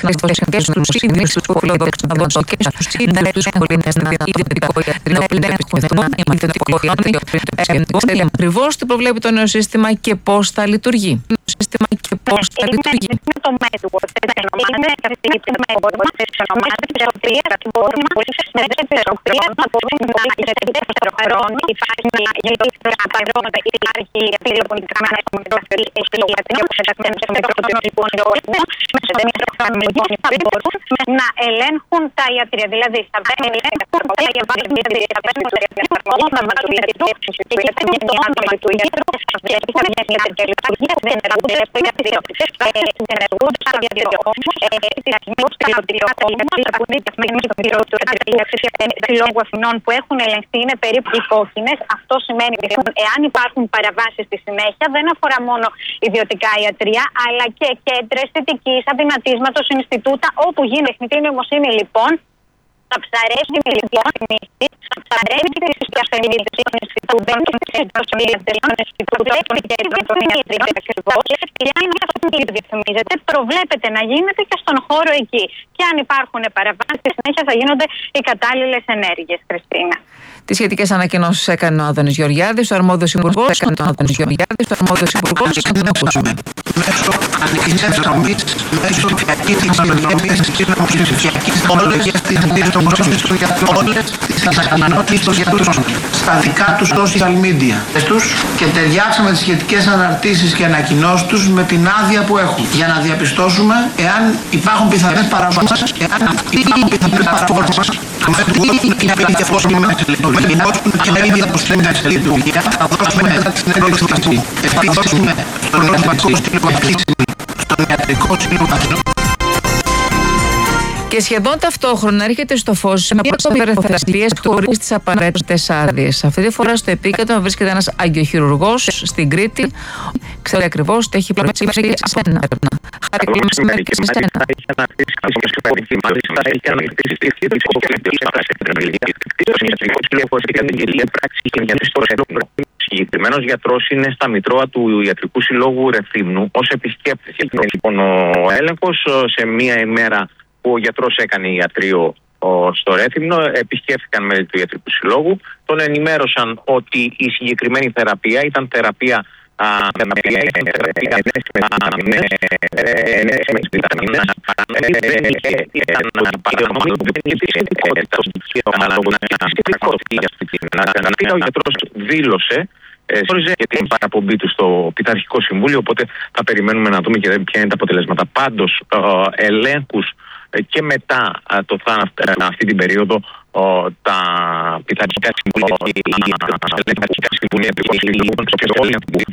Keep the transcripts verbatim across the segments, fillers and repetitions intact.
να συνδέσουν τους ίδιους τους φιλόδοξους και στους ίδιους τους πολίτες να διαδικοποιούν ακριβώς τι προβλέπει το νέο σύστημα και πώς θα λειτουργεί. Σύστημα και πώς θα λειτουργεί. Είναι το μέτωπο. Είναι καθηγητή με μπορούμε να ονομάσουμε τις οποίες μπορούμε να βοηθήσουμε με τις οποίες να μπορούμε να δεύτερο χρόνο υπάρχει μια γενικότερα παρόμονα υπάρχει τηλεφωνικά μέσα στο μικρόφωνο εστιατρία που εξετασμένες στο μικρόφωνο λοιπόν μέσα στο μικρόφωνο λοιπόν να ελέγχουν τα ιατρία. Δηλαδή θα παίρνει τα για βάλει μια διαταπέζουν τα ιατρία να βάλει τη διεύθυνση και για την το άτομα του ιατρού και έχει μια ιατρική λειτουργία δεν εργούνται στο ιατρείο. Δεν εργούνται στο ιατρείο. Όμως στην αρχή στο ιατρείο όμως από την καθημερινή στο ιατρείο του λόγου ευθυνών που έχουν ελεγχθεί είναι περίπου υπόκεινες. Αυτό σημαίνει ότι εάν υπάρχουν παραβάσεις στη συνέχεια δεν αφορά μόνο ιδιωτικά ιατρία αλλά και κέντρα αισθητικής, αδυνατίσματος, Ινστιτούτα όπου γίνεται τεχνητή νοημοσύνη λοιπόν. Θα ψαρέσει λοιπόν θα ψαρέσει τις ασθενείς των Ινστιτούτων, των ιατρικών Ινστιτούτων και των ιατρικών ακριβώς. Και αν αυτό που ρυθμίζεται, προβλέπεται να γίνεται και στον χώρο εκεί. Και αν υπάρχουν παραβάσεις, στη συνέχεια θα γίνονται οι κατάλληλες ενέργειες, Χριστίνα. Τις σχετικές ανακοινώσεις έκανε ο Άδωνης Γεωργιάδης, ο αρμόδιος υπουργός. Έκανε ο Άδωνης Γεωργιάδης, ο αρμόδιος υπουργός. Μέσω ανοιχτής δομής, μέσω ψηφιακής δομής, ψηφιακής τεχνολογίας της δικτύωσης του για όλες τις ανανεώσεις των γιατρών στα δικά τους social media και ταιριάξαμε τις σχετικές αναρτήσεις και ανακοινώσεις τους με την άδεια που έχουν για να διαπιστώσουμε εάν υπάρχουν πιθανές παραβάσεις, εάν υπάρχουν πιθανές παραβάσεις είναι διαφορετικά και να είναι αποστέλνει σε λειτουργία θα δώσουμε μετά την εξέλιξη θα δώσουμε στον ιατρικό σύλλογο στον ιατρικό σύλλογο. Και σχεδόν ταυτόχρονα έρχεται στο φως με θεραπείες χωρίς τις απαραίτητες άδειες. Αυτή τη φορά στο επίκεντρο βρίσκεται ένας αγκιοχειρουργός στην Κρήτη. Ξέρει ακριβώς ότι έχει πληρωθεί σε ένα έρευνα. Χάρη μεσημέρι και σε ένα. Έχει αναρτήσει μάλιστα έχει αναρτήσει τη Συγκεκριμένος γιατρός είναι στα Μητρώα του Ιατρικού Συλλόγου Ρεθύμνου ως επισκέπτης. Λοιπόν, ο έλεγχος σε μία ημέρα που ο γιατρός έκανε ιατρείο στο Ρέθυμνο, επισκέφθηκαν μέλη του Ιατρικού Συλλόγου, τον ενημέρωσαν ότι η συγκεκριμένη θεραπεία ήταν θεραπεία θεραπεία ήταν θεραπεία με ενέσιμες βιταμίνες, ήταν παρανομή της ειδικότητας. Ο γιατρός δήλωσε για την παραπομπή του στο Πειθαρχικό Συμβούλιο, οπότε θα περιμένουμε να δούμε και ποια είναι τα αποτελέσματα. Πάντως, ελέγχους και μετά το θάνατο αυτή την περίοδο τα πειθαρχικά συμβούλια και τα πειθαρχικά συμβούλια και όλοι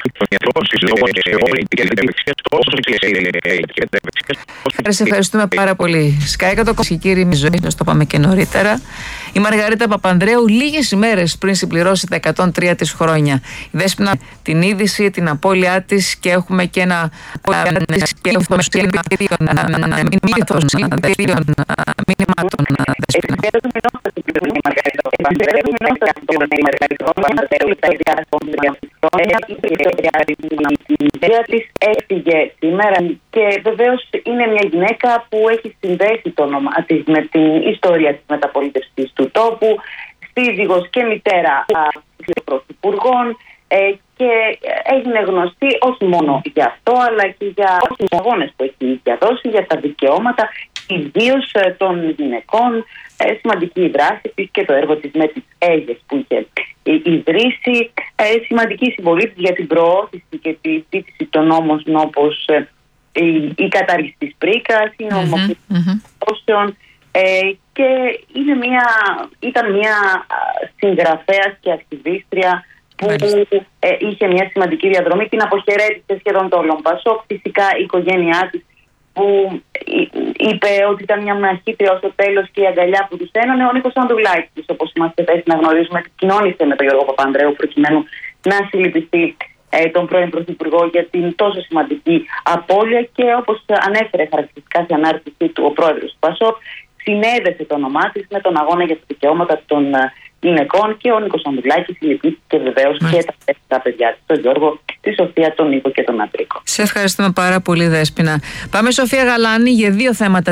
Σας ευχαριστούμε πάρα πολύ. Σκάικα το κύριε Μιζοή, να το πάμε και νωρίτερα. Η Μαργαρίτα Παπανδρέου λίγες ημέρες πριν συμπληρώσει τα εκατόν τρία της χρόνια. Η Δέσποινα την είδηση, την απώλειά της και έχουμε και ένα μηνυμάτων Η ιδέα της έφυγε σήμερα και βεβαίως είναι μια γυναίκα που έχει συνδέσει το όνομα της με την ιστορία της μεταπολίτευσης του τόπου, σύζυγος και μητέρα πρωθυπουργών και έγινε γνωστή όχι μόνο για αυτό αλλά και για τους αγώνες που έχει διαδώσει για τα δικαιώματα ιδίως των γυναικών. Σημαντική δράση και το έργο της με τις Αίγες που είχε ιδρύσει, σημαντική συμβολή της για την προώθηση και τη ζήτηση των νόμων όπως η, η κατάργηση της πρίκας, η νομοποίηση mm-hmm. ε, και είναι μια, ήταν μια συγγραφέας και ακτιβίστρια που ε, είχε μια σημαντική διαδρομή, την αποχαιρέτησε σχεδόν το όλο Πασόκ. Φυσικά η οικογένειά της που είπε ότι ήταν μια μαχήτρια ως το τέλος και η αγκαλιά που τους ένωνε. Ο Νίκος Ανδρουλάκης, όπως είμαστε θέσει να γνωρίζουμε, επικοινώνησε με τον Γιώργο Παπανδρέου προκειμένου να συλληπιστεί ε, τον πρώην Πρωθυπουργό για την τόσο σημαντική απώλεια και όπως ανέφερε χαρακτηριστικά στην ανάρτησή του ο πρόεδρος του Πασόκ, συνέδεσε το όνομά της με τον αγώνα για τα δικαιώματα των γυναικών και ο Νίκος Ανδρουλάκης συλληπίστηκε βεβαίως και τα τέσσερα παιδιά της, τον Γιώργο, τη Σοφία, τον Νίκο και τον Αντρίκο. Σε ευχαριστούμε πάρα πολύ, Δέσποινα. Πάμε Σοφία Γαλάνη για δύο θέματα.